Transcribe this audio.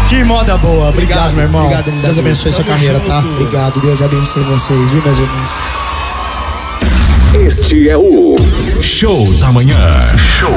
Que moda boa. Obrigado, meu irmão. Obrigado, Deus abençoe sua carreira, tá? Obrigado, Deus abençoe vocês, viu, meus irmãos? Este é o Show da Manhã.